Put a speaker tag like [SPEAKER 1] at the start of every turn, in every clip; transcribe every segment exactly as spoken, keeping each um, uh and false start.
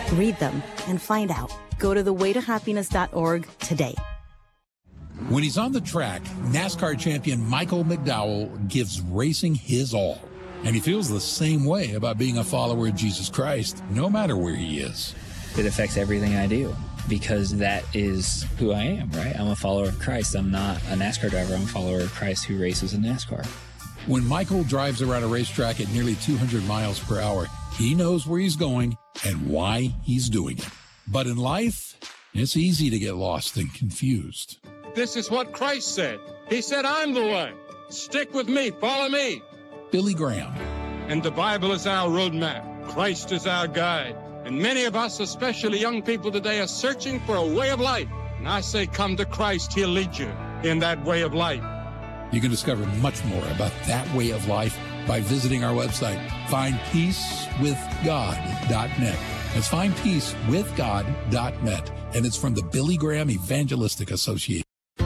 [SPEAKER 1] Read them and find out. Go to the way to happiness dot org today.
[SPEAKER 2] When he's on the track, NASCAR champion Michael McDowell gives racing his all. And he feels the same way about being a follower of Jesus Christ, no matter where he is.
[SPEAKER 3] It affects everything I do because that is who I am, right? I'm a follower of Christ. I'm not a NASCAR driver. I'm a follower of Christ who races in NASCAR.
[SPEAKER 2] When Michael drives around a racetrack at nearly two hundred miles per hour, he knows where he's going and why he's doing it. But in life, it's easy to get lost and confused.
[SPEAKER 4] This is what Christ said. He said, I'm the one. Stick with me. Follow me.
[SPEAKER 2] Billy Graham.
[SPEAKER 4] And the Bible is our roadmap. Christ is our guide. And many of us, especially young people today, are searching for a way of life. And I say, come to Christ. He'll lead you in that way of life.
[SPEAKER 2] You can discover much more about that way of life by visiting our website, find peace with god dot net. That's find peace with god dot net. And it's from the Billy Graham Evangelistic Association.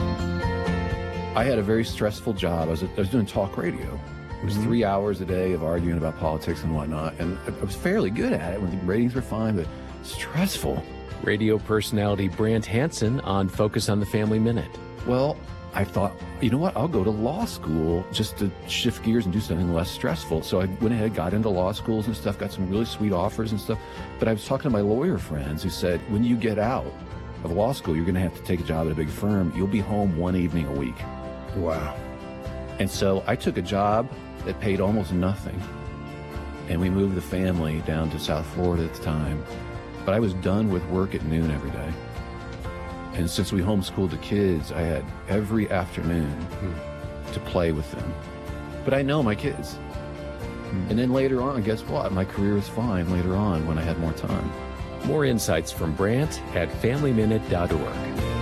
[SPEAKER 5] I had a very stressful job. I was, I was doing talk radio. It was three hours a day of arguing about politics and whatnot. And I was fairly good at it when the ratings were fine, but stressful.
[SPEAKER 6] Radio personality Brant Hansen on Focus on the Family Minute.
[SPEAKER 5] Well, I thought, you know what, I'll go to law school just to shift gears and do something less stressful. So I went ahead, got into law schools and stuff, got some really sweet offers and stuff. But I was talking to my lawyer friends who said, when you get out of law school, you're going to have to take a job at a big firm. You'll be home one evening a week.
[SPEAKER 7] Wow.
[SPEAKER 5] And so I took a job that paid almost nothing. And we moved the family down to South Florida at the time. But I was done with work at noon every day. And since we homeschooled the kids, I had every afternoon mm. to play with them. But I know my kids. Mm. And then later on, guess what? My career was fine later on when I had more time.
[SPEAKER 6] More insights from Brant at family minute dot org.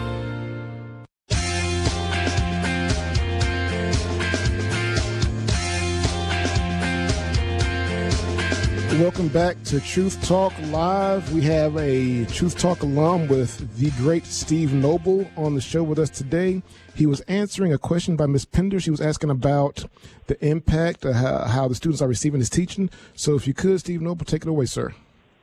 [SPEAKER 7] Welcome back to Truth Talk Live. We have a Truth Talk alum with the great Steve Noble on the show with us today. He was answering a question by Miz Pender. She was asking about the impact of how, how the students are receiving his teaching. So if you could, Steve Noble, take it away, sir.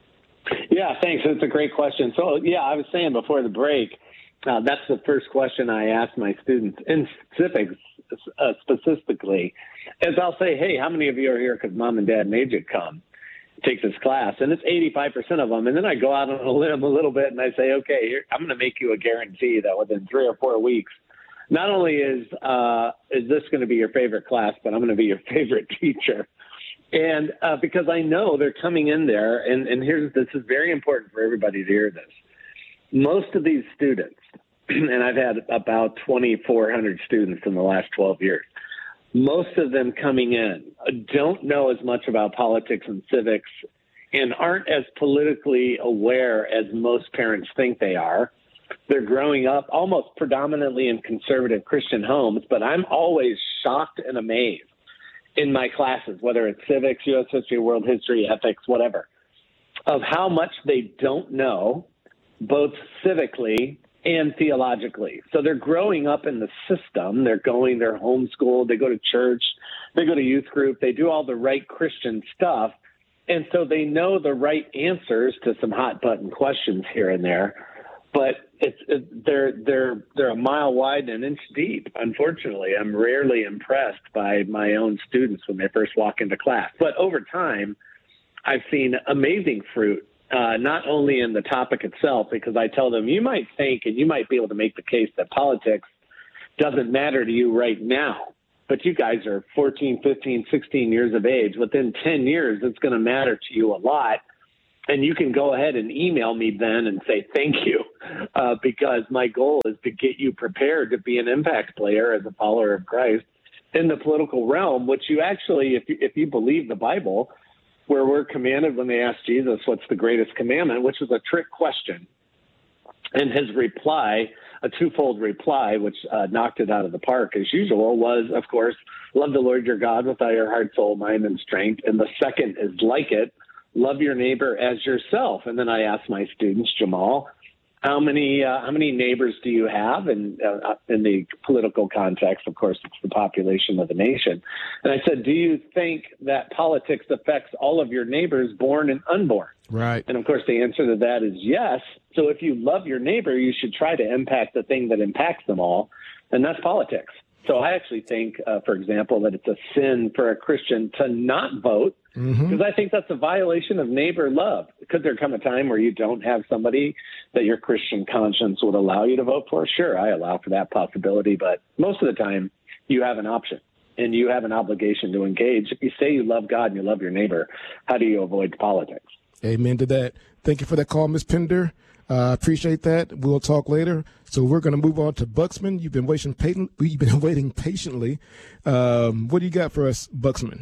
[SPEAKER 8] Yeah, thanks. It's a great question. So, yeah, I was saying before the break, uh, that's the first question I ask my students in civics uh, specifically, is I'll say, hey, how many of you are here because mom and dad made you come take this class? And it's eighty-five percent of them. And then I go out on a limb a little bit and I say, okay, here, I'm going to make you a guarantee that within three or four weeks, not only is uh, is this going to be your favorite class, but I'm going to be your favorite teacher. And uh, because I know they're coming in there, and, and here's this is very important for everybody to hear this. Most of these students, and I've had about twenty-four hundred students in the last twelve years, most of them coming in don't know as much about politics and civics and aren't as politically aware as most parents think they are. They're growing up almost predominantly in conservative Christian homes, but I'm always shocked and amazed in my classes, whether it's civics, U S history, world history, ethics, whatever, of how much they don't know, both civically and theologically. So they're growing up in the system. They're going, they're homeschooled, they go to church, they go to youth group, they do all the right Christian stuff. And so they know the right answers to some hot button questions here and there. But it's it, they're they're they're a mile wide and an inch deep. Unfortunately, I'm rarely impressed by my own students when they first walk into class. But over time, I've seen amazing fruit. Uh, not only in the topic itself, because I tell them, you might think and you might be able to make the case that politics doesn't matter to you right now, but you guys are fourteen, fifteen, sixteen years of age. Within ten years, it's going to matter to you a lot. And you can go ahead and email me then and say thank you, uh, because my goal is to get you prepared to be an impact player as a follower of Christ in the political realm, which you actually, if you, if you believe the Bible, where we're commanded when they ask Jesus, what's the greatest commandment, which was a trick question. And his reply, a twofold reply, which uh, knocked it out of the park as usual, was, of course, love the Lord your God with all your heart, soul, mind, and strength. And the second is like it, love your neighbor as yourself. And then I asked my students, Jamal, How many uh, how many neighbors do you have? And uh, in the political context, of course, it's the population of the nation. And I said, do you think that politics affects all of your neighbors, born and unborn?
[SPEAKER 7] Right.
[SPEAKER 8] And of course, the answer to that is yes. So if you love your neighbor, you should try to impact the thing that impacts them all, and that's politics. So I actually think, uh, for example, that it's a sin for a Christian to not vote, because mm-hmm. I think that's a violation of neighbor love. Could there come a time where you don't have somebody that your Christian conscience would allow you to vote for? Sure, I allow for that possibility, but most of the time you have an option and you have an obligation to engage. If you say you love God and you love your neighbor, how do you avoid politics?
[SPEAKER 7] Amen to that. Thank you for that call, Miz Pender. I uh, appreciate that. We'll talk later. So we're going to move on to Buxman. You've been waiting, patent, you've been waiting patiently. Um, what do you got for us, Buxman?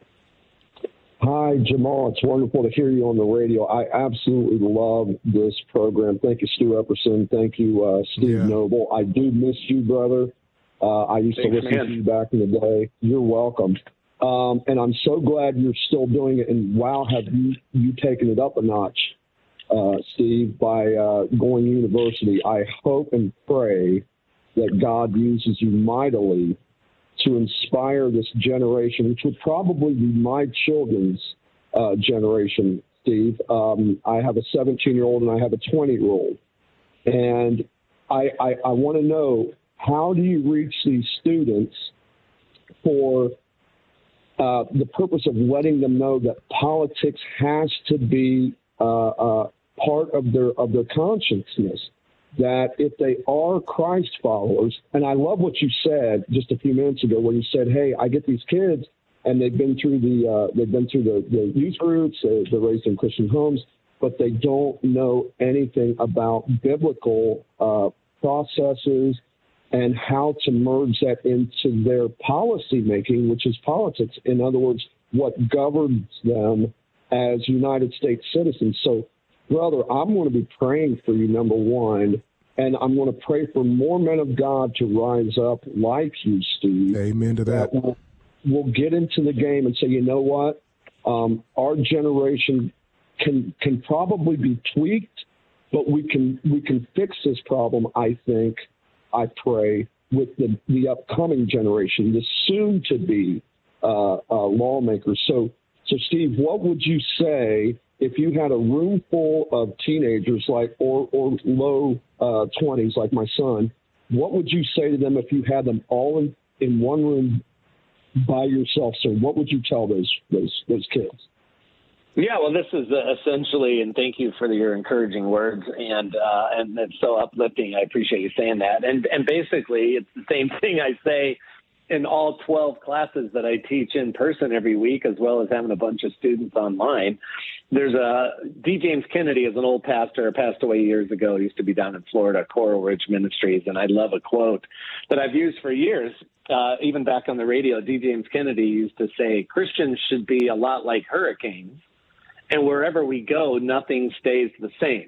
[SPEAKER 9] Hi, Jamal. It's wonderful to hear you on the radio. I absolutely love this program. Thank you, Stu Epperson. Thank you, uh, Steve yeah. Noble. I do miss you, brother. Uh, I used Thanks, to listen man. to you back in the day. You're welcome. Um, and I'm so glad you're still doing it. And wow, have you, you taken it up a notch. Uh, Steve, by uh, going to university. I hope and pray that God uses you mightily to inspire this generation, which would probably be my children's uh, generation, Steve. Um, I have a seventeen-year-old and I have a twenty-year-old. And I, I, I want to know, how do you reach these students for uh, the purpose of letting them know that politics has to be uh, uh, part of their of their consciousness, that if they are Christ followers, and I love what you said just a few minutes ago, where you said, "Hey, I get these kids, and they've been through the uh, they've been through the, the youth groups, uh, they're raised in Christian homes, but they don't know anything about biblical uh, processes and how to merge that into their policy making, which is politics. In other words, what governs them as United States citizens." So, brother, I'm going to be praying for you, number one, and I'm going to pray for more men of God to rise up like you, Steve.
[SPEAKER 7] Amen to that.
[SPEAKER 9] that we'll, we'll get into the game and say, you know what, um, our generation can can probably be tweaked, but we can we can fix this problem, I think, I pray, with the, the upcoming generation, the soon-to-be uh, uh, lawmakers. So, so, Steve, what would you say if you had a room full of teenagers, like or or low uh, twenties, like my son? What would you say to them if you had them all in, in one room by yourself? So, what would you tell those those those kids?
[SPEAKER 8] Yeah, well, this is uh, essentially, and thank you for your encouraging words, and uh, and it's so uplifting. I appreciate you saying that. And and basically, it's the same thing I say in all twelve classes that I teach in person every week, as well as having a bunch of students online. There's a D. James Kennedy is an old pastor, passed away years ago. He used to be down in Florida, Coral Ridge Ministries, and I love a quote that I've used for years, uh, even back on the radio. D. James Kennedy used to say, "Christians should be a lot like hurricanes, and wherever we go, nothing stays the same."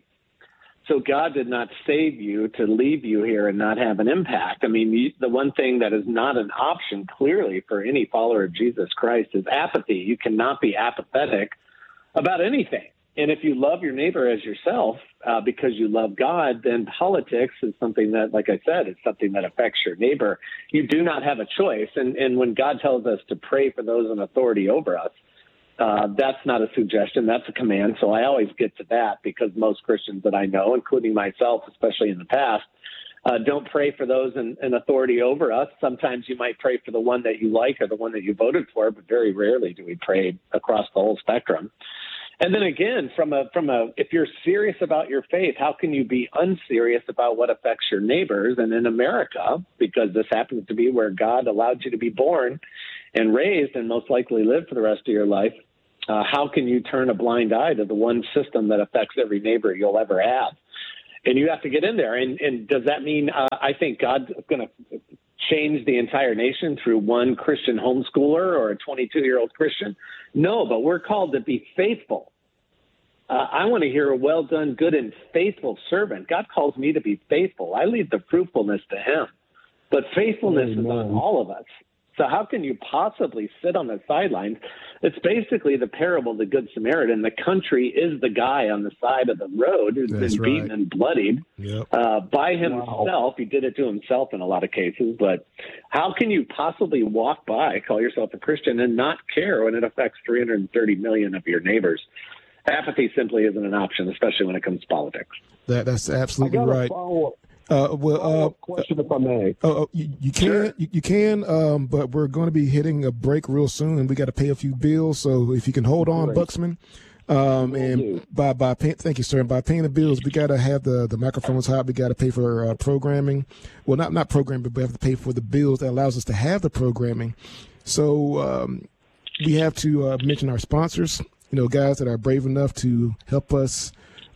[SPEAKER 8] So God did not save you to leave you here and not have an impact. I mean, you, the one thing that is not an option, clearly, for any follower of Jesus Christ is apathy. You cannot be apathetic about anything. And if you love your neighbor as yourself uh, because you love God, then politics is something that, like I said, it's something that affects your neighbor. You do not have a choice. And, and when God tells us to pray for those in authority over us, Uh, that's not a suggestion. That's a command. So I always get to that, because most Christians that I know, including myself, especially in the past, uh, don't pray for those in, in authority over us. Sometimes you might pray for the one that you like or the one that you voted for, but very rarely do we pray across the whole spectrum. And then again, from a from a if you're serious about your faith, how can you be unserious about what affects your neighbors? And in America, because this happens to be where God allowed you to be born and raised and most likely live for the rest of your life, uh, how can you turn a blind eye to the one system that affects every neighbor you'll ever have? And you have to get in there. And, and does that mean uh, I think God's going to change the entire nation through one Christian homeschooler or a twenty-two-year-old Christian? No, but we're called to be faithful. Uh, I want to hear a well done, good and faithful servant. God calls me to be faithful. I leave the fruitfulness to him. But faithfulness Amen. Is on all of us. So how can you possibly sit on the sidelines? It's basically the parable of the Good Samaritan. The country is the guy on the side of the road who's
[SPEAKER 7] That's
[SPEAKER 8] been
[SPEAKER 7] right.
[SPEAKER 8] beaten and bloodied
[SPEAKER 7] Yep.
[SPEAKER 8] uh, by himself. Wow. He did it to himself in a lot of cases. But how can you possibly walk by, call yourself a Christian, and not care when it affects three hundred thirty million of your neighbors? Apathy simply isn't an option, especially when it comes to politics.
[SPEAKER 7] That, that's absolutely
[SPEAKER 9] I got a
[SPEAKER 7] right.
[SPEAKER 9] follow-up.
[SPEAKER 7] Uh, well, uh,
[SPEAKER 9] question, if I may.
[SPEAKER 7] Uh, uh, you, you can,
[SPEAKER 9] Sure.
[SPEAKER 7] you, you can, um, but we're going to be hitting a break real soon, and we got to pay a few bills. So if you can hold on,
[SPEAKER 9] Great.
[SPEAKER 7] Buxman, um, and
[SPEAKER 9] do.
[SPEAKER 7] by by pay, thank you, sir. And by paying the bills, we got to have the the microphones hot. We got to pay for uh, programming. Well, not not programming, but we have to pay for the bills that allows us to have the programming. So um, we have to uh, mention our sponsors. You know, guys that are brave enough to help us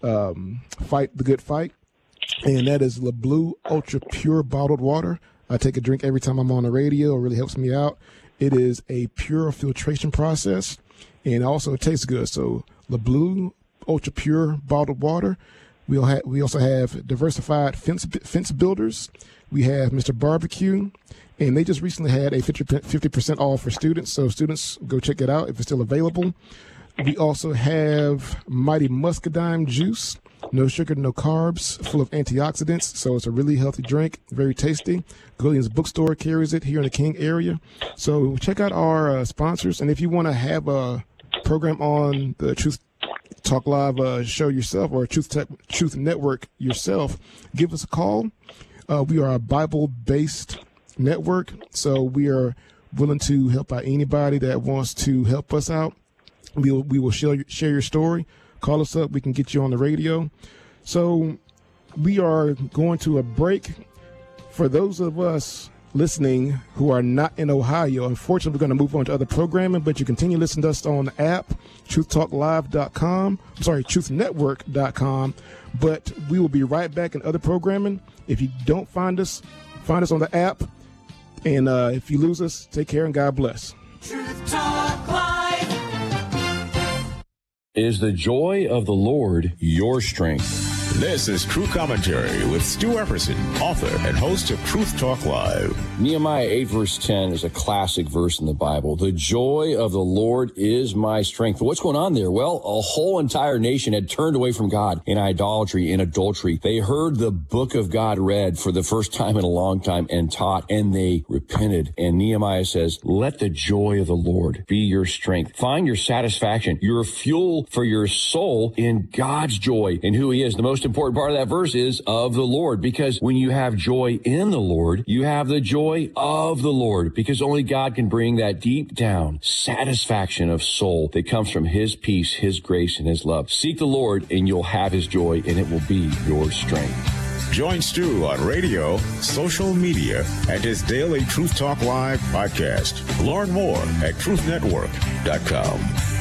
[SPEAKER 7] um, fight the good fight. And that is LeBlue Ultra Pure Bottled Water. I take a drink every time I'm on the radio. It really helps me out. It is a pure filtration process, and also it tastes good. So LeBlue Ultra Pure Bottled Water. We'll have, we also have Diversified Fence, Fence Builders. We have Mister Barbecue, and they just recently had a fifty percent off for students. So students, go check it out if it's still available. We also have Mighty Muscadine Juice. No sugar, no carbs, full of antioxidants, so it's a really healthy drink, very tasty. Gillian's Bookstore carries it here in the King area. So check out our uh, sponsors, and if you want to have a program on the Truth Talk Live uh, show yourself or Truth Tech, Truth Network yourself, give us a call. Uh, we are a Bible-based network, so we are willing to help out anybody that wants to help us out. We will, we will share, share your story. Call us up. We can get you on the radio. So we are going to a break. For those of us listening who are not in Ohio, unfortunately, we're going to move on to other programming, but you continue listening to us on the app, truth talk live dot com. I'm sorry, truth network dot com. But we will be right back in other programming. If you don't find us, find us on the app. And uh, if you lose us, take care and God bless.
[SPEAKER 10] Truth Talk Live.
[SPEAKER 11] Is the joy of the Lord your strength?
[SPEAKER 12] This is True Commentary with Stu Epperson, author and host of Truth Talk Live.
[SPEAKER 11] Nehemiah eight verse ten is a classic verse in the Bible. The joy of the Lord is my strength. What's going on there? Well, a whole entire nation had turned away from God in idolatry, in adultery. They heard the book of God read for the first time in a long time and taught, and they repented. And Nehemiah says, let the joy of the Lord be your strength. Find your satisfaction, your fuel for your soul in God's joy and who he is. The most important part of that verse is of the Lord, because when you have joy in the Lord, you have the joy of the Lord, because only God can bring that deep down satisfaction of soul that comes from his peace, his grace, and his love. Seek the Lord and you'll have his joy, and it will be your strength.
[SPEAKER 12] Join Stu on radio, social media, and his daily Truth Talk Live podcast. Learn more at truth network dot com.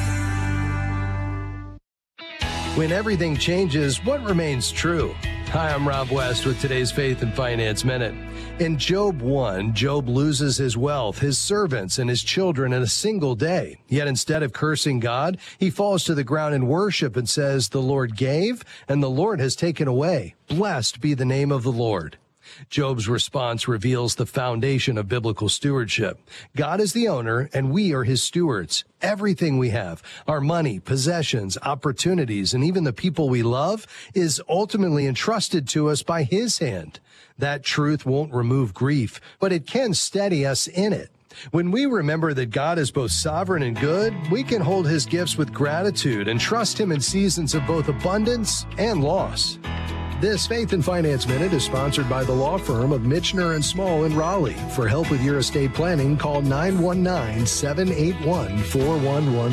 [SPEAKER 13] When everything changes, what remains true? Hi, I'm Rob West with today's Faith and Finance Minute. In Job one, Job loses his wealth, his servants, and his children in a single day. Yet instead of cursing God, he falls to the ground in worship and says, the Lord gave, and the Lord has taken away. Blessed be the name of the Lord. Job's response reveals the foundation of biblical stewardship. God is the owner, and we are his stewards. Everything we have, our money, possessions, opportunities, and even the people we love, is ultimately entrusted to us by his hand. That truth won't remove grief, but it can steady us in it. When we remember that God is both sovereign and good, we can hold his gifts with gratitude and trust him in seasons of both abundance and loss. This Faith and Finance Minute is sponsored by the law firm of Michener and Small in Raleigh. For help with your estate planning, call nine one nine, seven eight one, four one one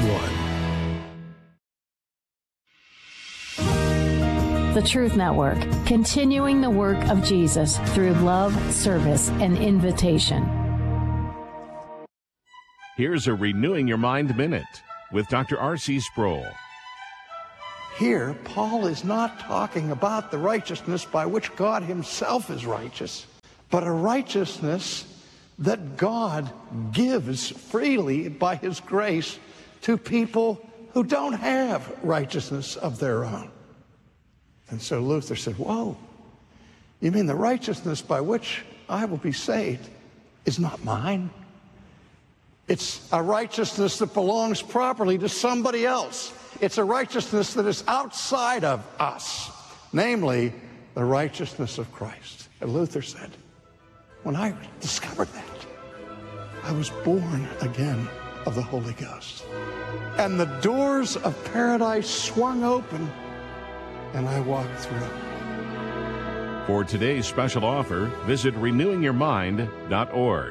[SPEAKER 13] one.
[SPEAKER 14] The Truth Network, continuing the work of Jesus through love, service, and invitation.
[SPEAKER 15] Here's a Renewing Your Mind Minute with Doctor R C Sproul.
[SPEAKER 16] Here, Paul is not talking about the righteousness by which God himself is righteous, but a righteousness that God gives freely by his grace to people who don't have righteousness of their own. And so Luther said, whoa, you mean the righteousness by which I will be saved is not mine? It's a righteousness that belongs properly to somebody else. It's a righteousness that is outside of us, namely the righteousness of Christ. And Luther said, when I discovered that, I was born again of the Holy Ghost. And the doors of paradise swung open, and I walked through.
[SPEAKER 15] For today's special offer, visit renewing your mind dot org.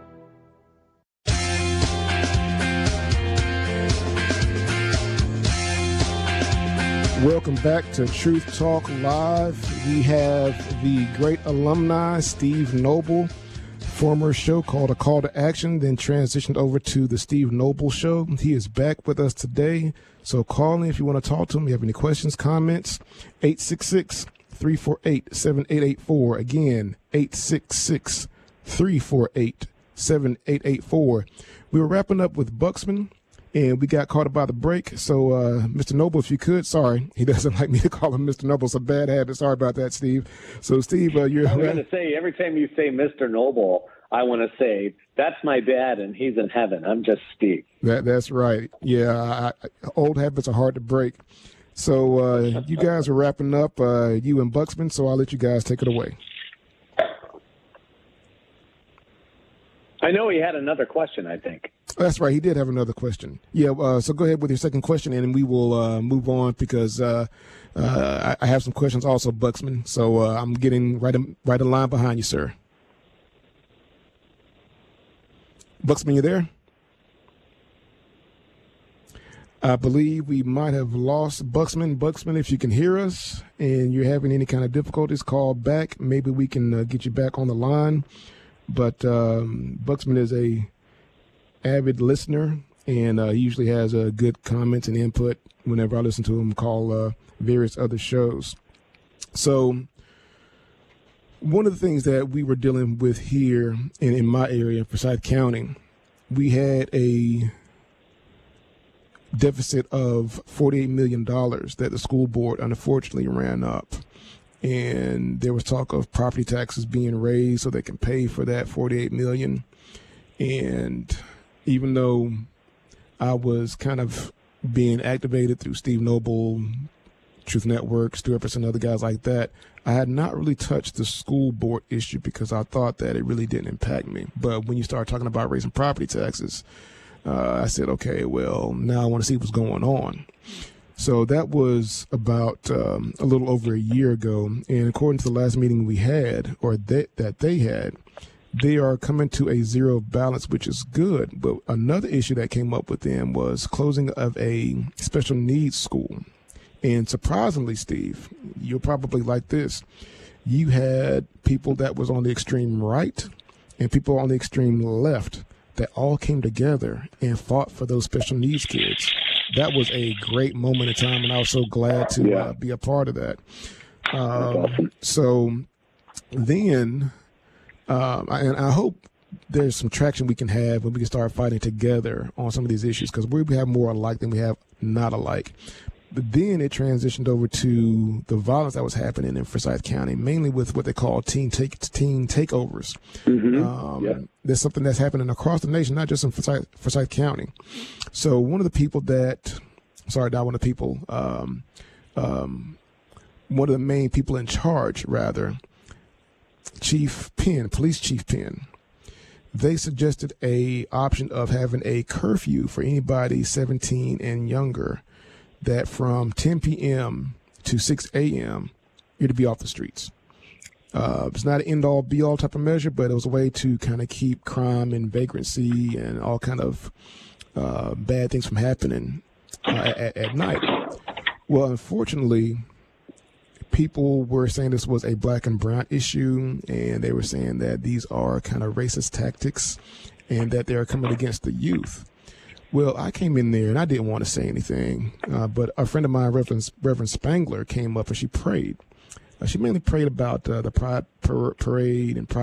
[SPEAKER 7] Welcome back to Truth Talk Live. We have the great alumni, Steve Noble, former show called A Call to Action, then transitioned over to the Steve Noble Show. He is back with us today. So call in if you want to talk to him. If you have any questions, comments, eight six six, three four eight, seven eight eight four. Again, eight six six, three four eight, seven eight eight four. We were wrapping up with Buxman, and we got caught up by the break. So, uh, Mister Noble, if you could, sorry, he doesn't like me to call him Mister Noble. It's a bad habit. Sorry about that, Steve. So, Steve, uh, you're.
[SPEAKER 8] I was going to say, every time you say Mister Noble, I want to say, that's my dad, and he's in heaven. I'm just Steve.
[SPEAKER 7] That That's right. Yeah, I, I, old habits are hard to break. So, uh, you guys are wrapping up, uh, you and Buxman, so I'll let you guys take it away.
[SPEAKER 8] I know he had another question, I think.
[SPEAKER 7] That's right. He did have another question. Yeah. Uh, so go ahead with your second question, and we will uh, move on because uh, uh, I, I have some questions also, Buxman. So uh, I'm getting right in, right in line behind you, sir. Buxman, you there? I believe we might have lost Buxman. Buxman, if you can hear us and you're having any kind of difficulties, call back. Maybe we can uh, get you back on the line. But um, Buxman is a avid listener, and uh, he usually has uh, good comments and input whenever I listen to him call uh, various other shows. So one of the things that we were dealing with here in, in my area, Forsyth County, we had a deficit of forty-eight million dollars that the school board unfortunately ran up. And there was talk of property taxes being raised so they can pay for that forty-eight million dollars. And even though I was kind of being activated through Steve Noble, Truth Network, Stu Epperson, other guys like that, I had not really touched the school board issue because I thought that it really didn't impact me. But when you start talking about raising property taxes, uh, I said, okay, well, now I want to see what's going on. So that was about um, a little over a year ago. And according to the last meeting we had, or that, that they had, they are coming to a zero balance, which is good. But another issue that came up with them was closing of a special needs school. And surprisingly, Steve, you're probably like this. You had people that was on the extreme right and people on the extreme left that all came together and fought for those special needs kids. That was a great moment in time, and I was so glad to yeah. uh, be a part of that. Um, awesome. So then, um, I, and I hope there's some traction we can have when we can start fighting together on some of these issues, because we have more alike than we have not alike. But then it transitioned over to the violence that was happening in Forsyth County, mainly with what they call teen take teen takeovers. Mm-hmm. Um, yeah. There's something that's happening across the nation, not just in Forsyth, Forsyth County. So one of the people that, sorry, not one of the people, um, um, one of the main people in charge, rather, Chief Penn, Police Chief Penn, they suggested a option of having a curfew for anybody seventeen and younger, that from ten p.m. to six a.m., you're to be off the streets. Uh, it's not an end-all, be-all type of measure, but it was a way to kind of keep crime and vagrancy and all kind of uh, bad things from happening uh, at, at night. Well, unfortunately, people were saying this was a black and brown issue, and they were saying that these are kind of racist tactics and that they're coming against the youth. Well, I came in there and I didn't want to say anything, uh, but a friend of mine, Reverend, Reverend Spangler, came up and she prayed. Uh, she mainly prayed about uh, the Pride Parade and Pride